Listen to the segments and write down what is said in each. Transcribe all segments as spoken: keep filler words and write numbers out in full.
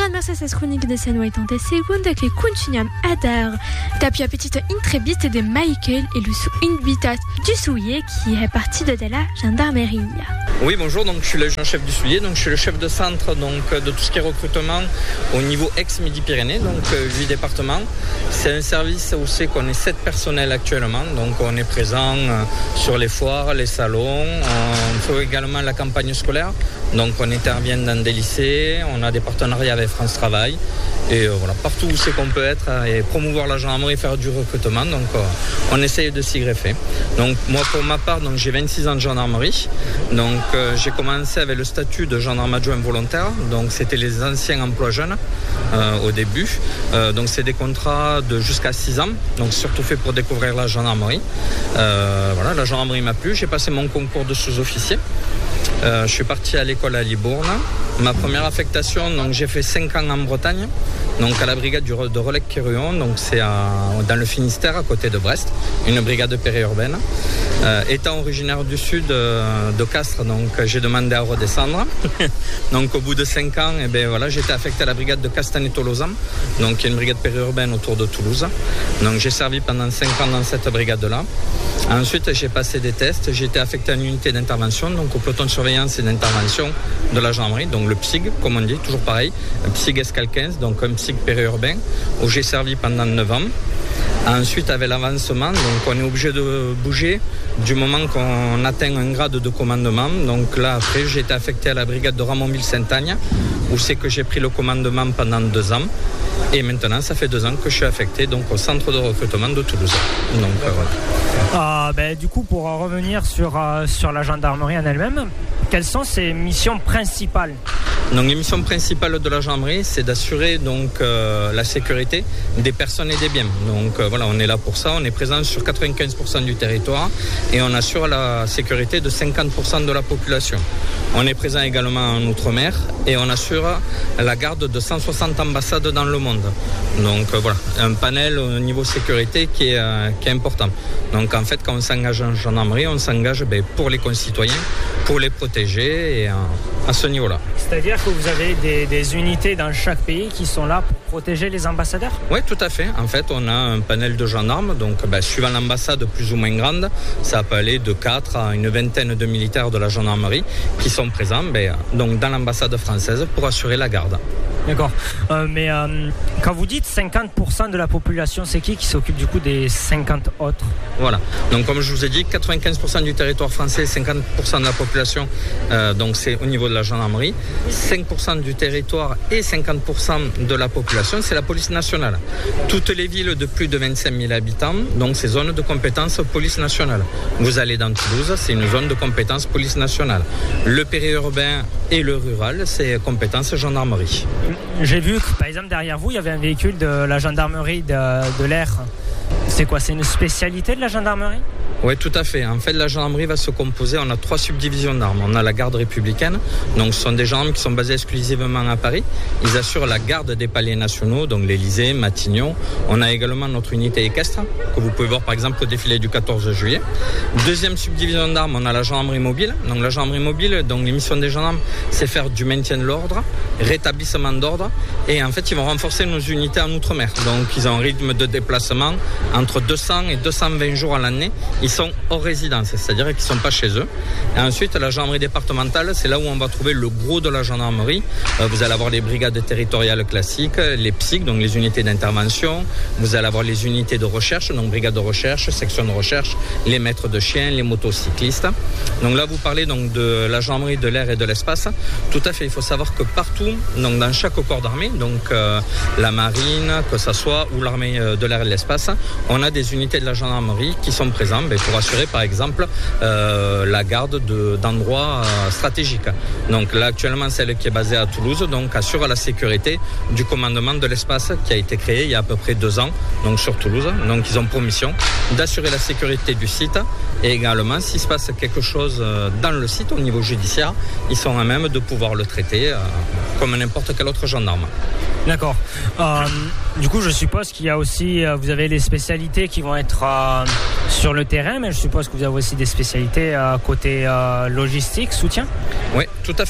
Ad Mercedes chronique de Sen oitanta segunde che continuăm adar depuis la petite entreviste de Michael et le sous-invitat du Souillet qui est parti de la gendarmerie. Oui, bonjour, donc je suis le chef du Souillet, donc je suis le chef de centre donc, de tout ce qui est recrutement au niveau ex-Midi-Pyrénées, donc huit départements. C'est un service où c'est qu'on est sept personnels actuellement, donc on est présent sur les foires, les salons, on fait également la campagne scolaire, donc on intervient dans des lycées, on a des partenariats avec France Travail, et euh, voilà, partout où c'est qu'on peut être et promouvoir la gendarmerie, faire du recrutement, donc euh, on essaye de s'y greffer. Donc moi pour ma part, donc, j'ai vingt-six ans de gendarmerie, donc euh, j'ai commencé avec le statut de gendarme adjoint volontaire, donc c'était les anciens emplois jeunes euh, au début, euh, donc c'est des contrats de jusqu'à six ans, donc surtout fait pour découvrir la gendarmerie. Euh, voilà, la gendarmerie m'a plu, j'ai passé mon concours de sous-officier. Euh, je suis parti à l'école à Libourne. Ma première affectation, donc j'ai fait cinq ans en Bretagne, donc à la brigade du, de Rolec-Quéruon, donc c'est à, dans le Finistère, à côté de Brest, une brigade périurbaine. Euh, étant originaire du sud euh, de Castres, donc j'ai demandé à redescendre. Donc au bout de cinq ans, eh ben, voilà, j'ai été affecté à la brigade de Castanet-Tolosan, donc qui est une brigade périurbaine autour de Toulouse. Donc j'ai servi pendant cinq ans dans cette brigade-là. Ensuite, j'ai passé des tests, j'ai été affecté à une unité d'intervention, donc au peloton de surveillance et d'intervention de la gendarmerie, donc le P S I G, comme on dit, toujours pareil, un P S I G Escale quinze, donc un P S I G périurbain, où j'ai servi pendant neuf ans. Ensuite, avec l'avancement, donc on est obligé de bouger du moment qu'on atteint un grade de commandement. Donc là, après, j'ai été affecté à la brigade de Ramonville-Saint-Agne, où c'est que j'ai pris le commandement pendant deux ans. Et maintenant, ça fait deux ans que je suis affecté donc, au centre de recrutement de Toulouse. Donc, euh, voilà. Euh, ben, du coup, pour revenir sur, euh, sur la gendarmerie en elle-même, quelles sont ses missions principales ? Donc, les missions principales de la gendarmerie, c'est d'assurer donc euh, la sécurité des personnes et des biens. Donc euh, voilà, on est là pour ça. On est présent sur quatre-vingt-quinze pour cent du territoire et on assure la sécurité de cinquante pour cent de la population. On est présent également en Outre-mer et on assure la garde de cent soixante ambassades dans le monde. Donc euh, voilà, un panel au niveau sécurité qui est, euh, qui est important. Donc en fait, quand on s'engage en gendarmerie, on s'engage ben, pour les concitoyens, pour les protéger et euh, à ce niveau-là. C'est-à-dire que vous avez des, des unités dans chaque pays qui sont là pour protéger les ambassadeurs ? Oui, tout à fait. En fait, on a un panel de gendarmes, donc ben, suivant l'ambassade plus ou moins grande, ça peut aller de quatre à une vingtaine de militaires de la gendarmerie qui sont présents ben, donc dans l'ambassade française pour assurer la garde. D'accord. Euh, mais euh, quand vous dites cinquante pour cent de la population, c'est qui qui s'occupe du coup des cinquante autres ? Voilà. Donc comme je vous ai dit, quatre-vingt-quinze pour cent du territoire français, cinquante pour cent de la population, euh, donc c'est au niveau de la gendarmerie. cinq pour cent du territoire et cinquante pour cent de la population, c'est la police nationale. Toutes les villes de plus de vingt-cinq mille habitants, donc c'est zone de compétence police nationale. Vous allez dans Toulouse, c'est une zone de compétence police nationale. Le périurbain et le rural, c'est compétence gendarmerie. J'ai vu que, par exemple, derrière vous, il y avait un véhicule de la gendarmerie de, de l'air. C'est quoi ? C'est une spécialité de la gendarmerie ? Oui, tout à fait. En fait, la gendarmerie va se composer, on a trois subdivisions d'armes. On a la garde républicaine, donc ce sont des gendarmes qui sont basés exclusivement à Paris. Ils assurent la garde des palais nationaux, donc l'Élysée, Matignon. On a également notre unité équestre, que vous pouvez voir par exemple au défilé du quatorze juillet. Deuxième subdivision d'armes, on a la gendarmerie mobile. Donc la gendarmerie mobile, donc les missions des gendarmes, c'est faire du maintien de l'ordre, rétablissement d'ordre, et en fait, ils vont renforcer nos unités en Outre-mer. Donc ils ont un rythme de déplacement entre deux cents et deux cent vingt jours à l'année. Ils sont hors résidence, c'est-à-dire qu'ils ne sont pas chez eux. Et ensuite, la gendarmerie départementale, c'est là où on va trouver le gros de la gendarmerie. Euh, vous allez avoir les brigades territoriales classiques, les P S I C, donc les unités d'intervention. Vous allez avoir les unités de recherche, donc brigade de recherche, section de recherche, les maîtres de chiens, les motocyclistes. Donc là, vous parlez donc de la gendarmerie de l'air et de l'espace. Tout à fait, il faut savoir que partout, donc dans chaque corps d'armée, donc euh, la marine, que ce soit, ou l'armée de l'air et de l'espace, on a des unités de la gendarmerie qui sont présentes ben, pour assurer par exemple euh, la garde de, d'endroits euh, stratégiques. Donc là actuellement celle qui est basée à Toulouse donc assure la sécurité du commandement de l'espace qui a été créé il y a à peu près deux ans donc sur Toulouse. Donc ils ont pour mission d'assurer la sécurité du site et également s'il se passe quelque chose dans le site au niveau judiciaire, ils sont à même de pouvoir le traiter euh, comme n'importe quel autre gendarme. D'accord. Euh, du coup, je suppose qu'il y a aussi, euh, vous avez les spécialités qui vont être euh, sur le terrain, mais je suppose que vous avez aussi des spécialités euh, côté euh, logistique, soutien ? Oui, tout à fait.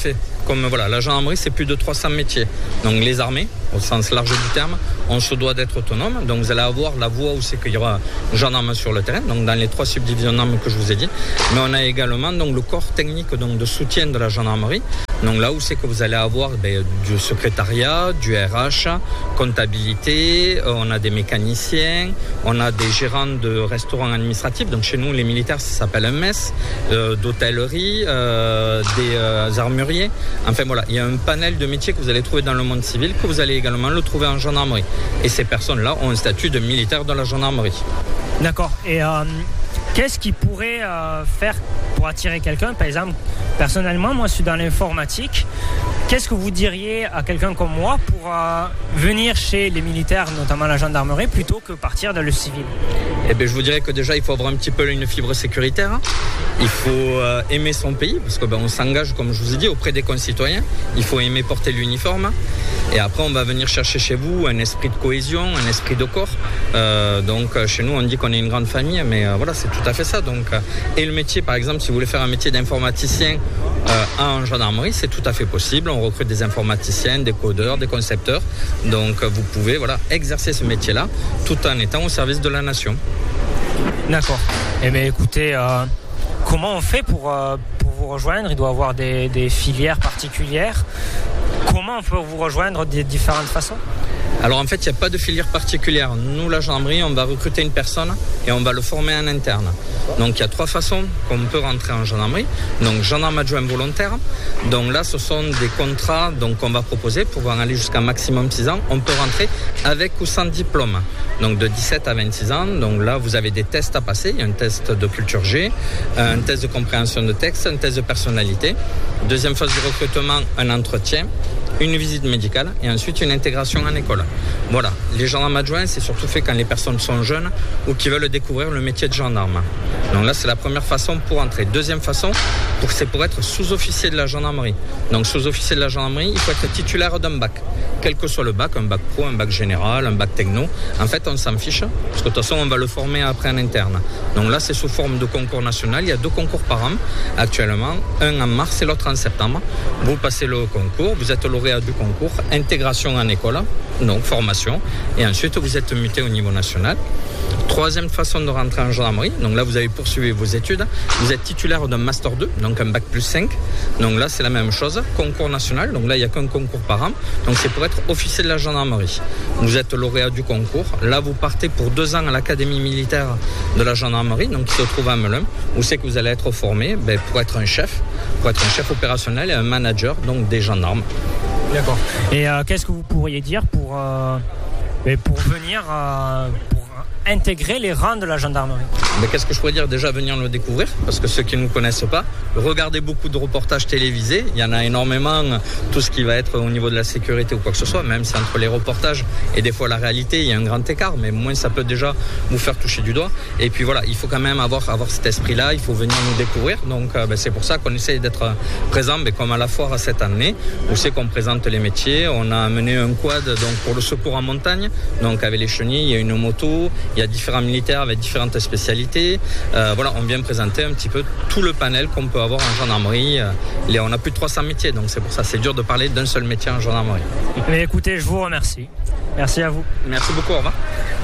comme voilà, la gendarmerie, c'est plus de trois cents métiers. Donc les armées, au sens large du terme, on se doit d'être autonome. Donc vous allez avoir la voie où c'est qu'il y aura gendarme sur le terrain, donc dans les trois subdivisions d'armes que je vous ai dit. Mais on a également donc, le corps technique donc, de soutien de la gendarmerie. Donc là où c'est que vous allez avoir ben, du secrétariat, du R H, comptabilité, euh, on a des mécaniciens, on a des gérants de restaurants administratifs. Donc chez nous, les militaires, ça s'appelle un mess, euh, d'hôtellerie, euh, des euh, armuriers. Enfin voilà, il y a un panel de métiers que vous allez trouver dans le monde civil, que vous allez également le trouver en gendarmerie. Et ces personnes-là ont un statut de militaire dans la gendarmerie. D'accord. Et euh, qu'est-ce qui pourrait euh, faire pour attirer quelqu'un? Par exemple, personnellement, moi, je suis dans l'informatique. Qu'est-ce que vous diriez à quelqu'un comme moi pour euh, venir chez les militaires, notamment la gendarmerie, plutôt que partir dans le civil? Eh bien, je vous dirais que déjà, il faut avoir un petit peu une fibre sécuritaire. Il faut euh, aimer son pays, parce qu'on ben, s'engage, comme je vous ai dit, auprès des concitoyens. Il faut aimer porter l'uniforme. Et après, on va venir chercher chez vous un esprit de cohésion, un esprit de corps. Euh, donc, chez nous, on dit qu'on est une grande famille, mais euh, voilà, c'est tout à fait ça. Donc, euh, et le métier, par exemple, si vous voulez faire un métier d'informaticien euh, en gendarmerie, c'est tout à fait possible. On recrute des informaticiens, des codeurs, des concepteurs. Donc, euh, vous pouvez voilà, exercer ce métier-là tout en étant au service de la nation. D'accord. Eh bien, écoutez, euh, comment on fait pour, euh, pour vous rejoindre? Il doit y avoir des, des filières particulières. Comment on peut vous rejoindre de différentes façons? Alors en fait, il n'y a pas de filière particulière. Nous, la gendarmerie, on va recruter une personne et on va le former en interne. Donc il y a trois façons qu'on peut rentrer en gendarmerie. Donc gendarme adjoint volontaire. Donc là, ce sont des contrats donc, qu'on va proposer pour pouvoir aller jusqu'à maximum six ans. On peut rentrer avec ou sans diplôme. Donc de dix-sept à vingt-six ans. Donc là, vous avez des tests à passer. Il y a un test de culture G, un test de compréhension de texte, un test de personnalité. Deuxième phase du recrutement, un entretien, une visite médicale et ensuite une intégration en école. Voilà, les gendarmes adjoints, c'est surtout fait quand les personnes sont jeunes ou qui veulent découvrir le métier de gendarme. Donc là, c'est la première façon pour entrer. Deuxième façon, pour, c'est pour être sous-officier de la gendarmerie. Donc sous-officier de la gendarmerie, il faut être titulaire d'un bac. Quel que soit le bac, un bac pro, un bac général, un bac techno. En fait, on s'en fiche parce que de toute façon, on va le former après en interne. Donc là, c'est sous forme de concours national. Il y a deux concours par an actuellement, un en mars et l'autre en septembre. Vous passez le concours, vous êtes lauréat du concours, intégration en école, donc formation, et ensuite vous êtes muté au niveau national. Troisième façon de rentrer en gendarmerie, donc là vous avez poursuivi vos études, vous êtes titulaire d'un master deux, donc un bac plus cinq, donc là c'est la même chose, concours national, donc là il n'y a qu'un concours par an, donc c'est pour être officier de la gendarmerie. Vous êtes lauréat du concours, là vous partez pour deux ans à l'académie militaire de la gendarmerie, donc qui se trouve à Melun, où c'est que vous allez être formé ben, pour être un chef, pour être un chef opérationnel et un manager, donc des gendarmes. D'accord. Et euh, qu'est-ce que vous pourriez dire pour, euh, pour venir euh, pour intégrer les rangs de la gendarmerie? Mais qu'est-ce que je pourrais dire? Déjà venir le découvrir, parce que ceux qui ne nous connaissent pas, regardez beaucoup de reportages télévisés, il y en a énormément, tout ce qui va être au niveau de la sécurité ou quoi que ce soit, même si entre les reportages et des fois la réalité, il y a un grand écart, mais moins ça peut déjà vous faire toucher du doigt. Et puis voilà, il faut quand même avoir, avoir cet esprit-là, il faut venir nous découvrir, donc euh, ben, c'est pour ça qu'on essaie d'être présent, ben, comme à la foire cette année, où c'est qu'on présente les métiers. On a mené un quad donc, pour le secours en montagne, donc avec les chenilles, il y a une moto, il y a différents militaires avec différentes spécialités. Euh, voilà, on vient présenter un petit peu tout le panel qu'on peut avoir en gendarmerie. Euh, les, on a plus de trois cents métiers, donc c'est pour ça c'est dur de parler d'un seul métier en gendarmerie. Mais écoutez, je vous remercie. Merci à vous. Merci beaucoup, au revoir.